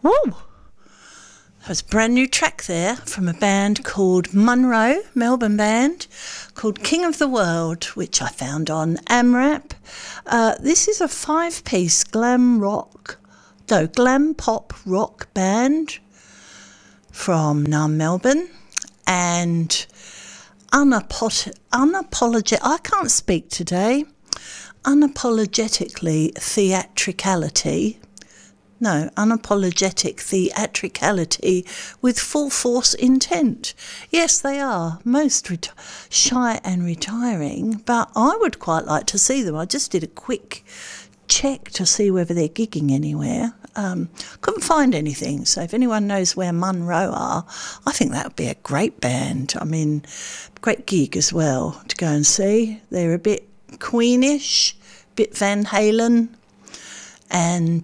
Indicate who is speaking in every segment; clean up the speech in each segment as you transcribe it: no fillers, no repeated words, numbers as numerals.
Speaker 1: Woo! That was a brand new track there from a band called Monroe, Melbourne band, called King of the World, which I found on AMRAP. This is a 5-piece glam pop rock band from Melbourne, and I can't speak today. Unapologetic theatricality with full force intent. Yes, they are most shy and retiring, but I would quite like to see them. I just did a quick check to see whether they're gigging anywhere. Couldn't find anything, so if anyone knows where Monroe are, I think that would be a great band. I mean, great gig as well to go and see. They're a bit Queenish, bit Van Halen, and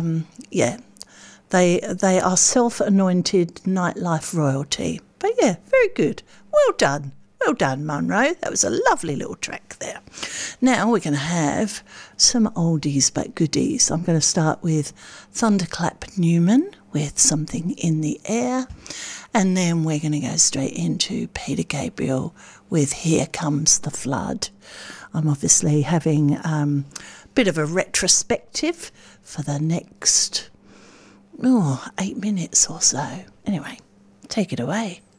Speaker 1: they are self-anointed nightlife royalty. But yeah, very good. Well done, Monroe. That was a lovely little track there. Now we're going to have some oldies but goodies. I'm going to start with Thunderclap Newman with Something in the Air, and then we're going to go straight into Peter Gabriel with Here Comes the Flood. I'm obviously having a bit of a retrospective for the next 8 minutes or so. Anyway, take it away.